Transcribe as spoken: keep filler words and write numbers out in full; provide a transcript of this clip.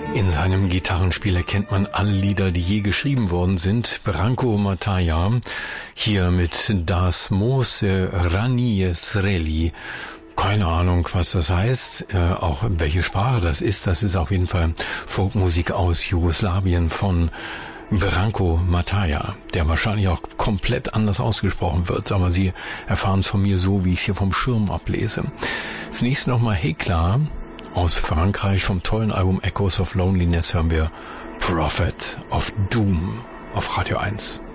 In seinem Gitarrenspiel erkennt man alle Lieder, die je geschrieben worden sind. Branko Mataja, hier mit Das Mose Rani Sreli. Keine Ahnung, was das heißt, äh, auch welche Sprache das ist. Das ist auf jeden Fall Folkmusik aus Jugoslawien von Branko Mataja, der wahrscheinlich auch komplett anders ausgesprochen wird, aber Sie erfahren es von mir so, wie ich es hier vom Schirm ablese. Zunächst nochmal Hekla aus Frankreich. Vom tollen Album Echoes of Loneliness hören wir Prophet of Doom auf Radio eins.